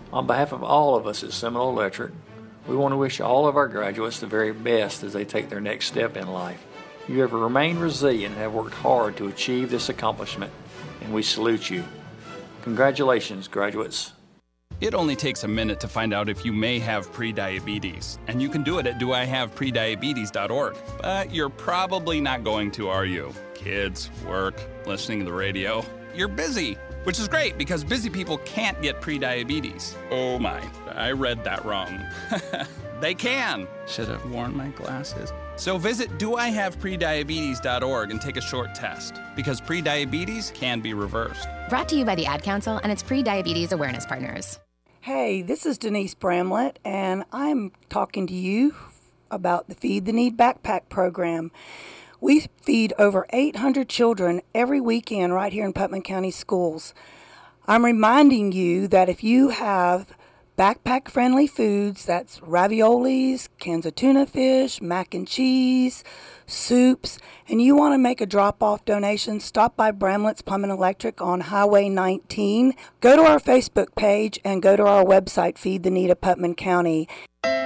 On behalf of all of us at Seminole Electric, we want to wish all of our graduates the very best as they take their next step in life. You have remained resilient and have worked hard to achieve this accomplishment, and we salute you. Congratulations, graduates. It only takes a minute to find out if you may have prediabetes, and you can do it at doihaveprediabetes.org. But you're probably not going to, are you? Kids, work, listening to the radio. You're busy, which is great because busy people can't get prediabetes. Oh my, I read that wrong. They can. Should have worn my glasses. So visit doihaveprediabetes.org and take a short test, because prediabetes can be reversed. Brought to you by the Ad Council and its pre-diabetes awareness partners. Hey, this is Denise Bramlett, and I'm talking to you about the Feed the Need Backpack Program. We feed over 800 children every weekend right here in Putnam County Schools. I'm reminding you that if you have backpack-friendly foods, that's raviolis, cans of tuna fish, mac and cheese, soups, and you want to make a drop-off donation, stop by Bramlett's Plumbing Electric on Highway 19. Go to our Facebook page and go to our website, Feed the Need of Putnam County.